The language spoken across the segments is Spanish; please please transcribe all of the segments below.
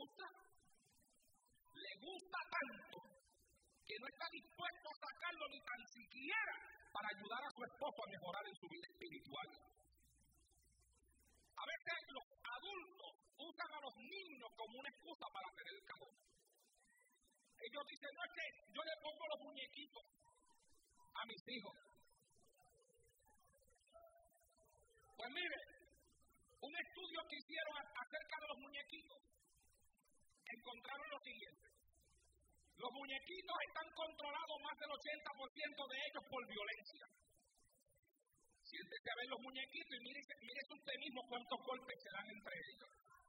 gusta. Le gusta tanto que no está dispuesto a sacarlo ni tan siquiera para ayudar a su esposo a mejorar en su vida espiritual. A veces los adultos usan a los niños como una excusa para tener el cajón. Ellos dicen, no es que yo le pongo los muñequitos a mis hijos. Pues mire, un estudio que hicieron acerca de los muñequitos, encontraron lo siguiente. Los muñequitos están controlados más del 80% de ellos por violencia. Siéntese a ver los muñequitos y mire usted mismo cuántos golpes se dan entre ellos.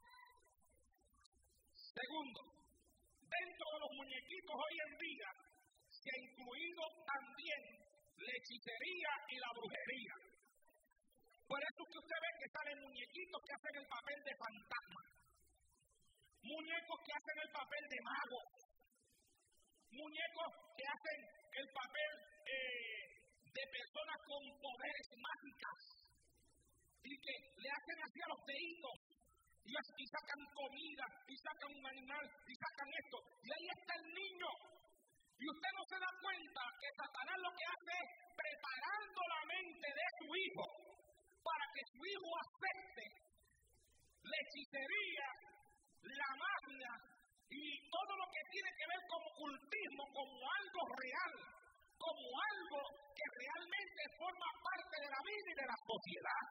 Segundo, dentro de los muñequitos hoy en día se ha incluido también la hechicería y la brujería. Por eso que usted ve que salen muñequitos que hacen el papel de fantasma, muñecos que hacen el papel de mago, muñecos que hacen el papel de personas con poderes mágicas y que le hacen así a los deditos y sacan comida y sacan un animal y sacan esto y ahí está el niño y usted no se da cuenta que Satanás lo que hace es preparando la mente de su hijo para que su hijo acepte la hechicería, la magia y todo lo que tiene que ver con ocultismo como algo real, como algo que realmente forma parte de la vida y de la sociedad.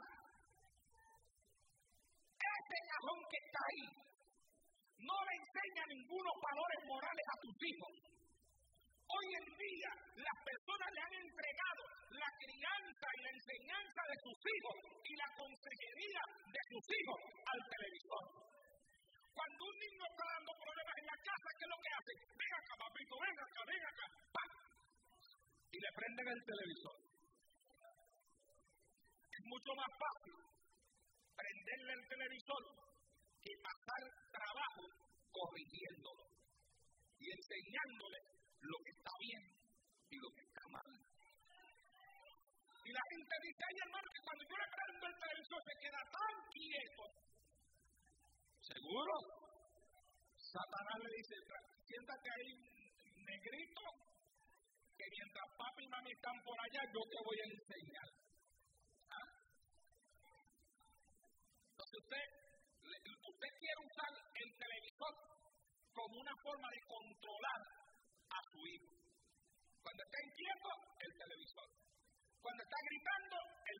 Ese cajón que está ahí no le enseña ningunos valores morales a tus hijos. Hoy en día las personas le han entregado la crianza y la enseñanza de sus hijos y la consejería de sus hijos al televisor. Cuando un niño está dando problemas en la casa, ¿qué es lo que hace? Ven acá, papito, ven acá, ¡pam! Y le prenden el televisor. Es mucho más fácil prenderle el televisor que pasar trabajo corrigiéndolo y enseñándole lo que está bien y lo que está mal. Y la gente dice, ay hermano, que cuando yo le prendo el televisor se queda tan quieto. ¿Seguro? Satanás le dice, siéntate ahí, negrito, que mientras papi y mami están por allá, yo te voy a enseñar. ¿Ah? Entonces usted quiere usar el televisor como una forma de controlar a su hijo. Cuando está inquieto, el televisor. Cuando está gritando,